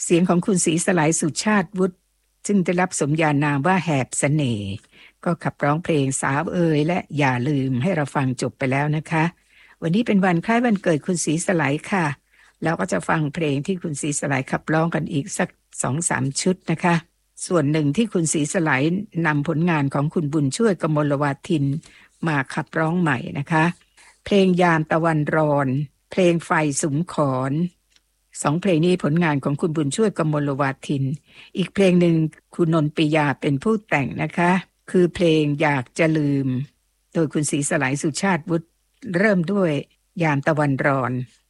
เสียงของคุณศรีสลายสุชาติวุฒิซึ่งได้รับสมญานามว่าแหบเสน่ห์ก็ขับร้องเพลงสาวเอ๋ยและอย่าลืมให้เราฟังจบไปแล้วนะคะวันนี้เป็นวันคล้ายวันเกิดคุณศรีสลายค่ะแล้วก็จะฟังเพลงที่คุณศรีสลายขับร้องกันอีกสัก 2-3 ชุดนะคะส่วนหนึ่งที่คุณศรีสลายนำผลงานของคุณบุญช่วยกมลวาทินมาขับร้องใหม่นะคะเพลงยามตะวันรอนเพลงไฟสุมขอน2เพลงนี้ผลงานของคุณบุญช่วยกมลวาทินอีกเพลงหนึ่งคุณนนท์ปิยาเป็นผู้แต่งนะคะคือเพลงอยากจะลืมโดยคุณศรีสลายสุชาติวุฒิเริ่มด้วยยามตะวันรอน